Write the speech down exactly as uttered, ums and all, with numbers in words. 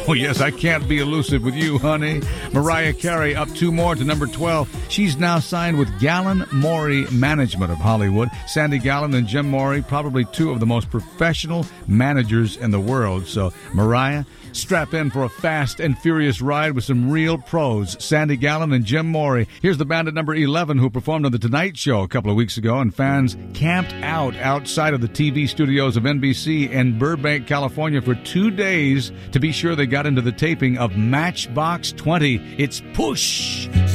Oh, yes, I can't be elusive with you, honey. Mariah Carey up two more to number twelve. She's now signed with Gallen Morey Management of Hollywood. Sandy Gallen and Jim Morey, probably two of the most professional managers in the world. So, Mariah, strap in for a fast and furious ride with some real pros. Sandy Gallen and Jim Morey. Here's the band at number eleven who performed on The Tonight Show a couple of weeks ago, and fans camped out outside of the T V studios of N B C in Burbank, California for two days to be sure they got into the taping of Matchbox twenty. It's Push.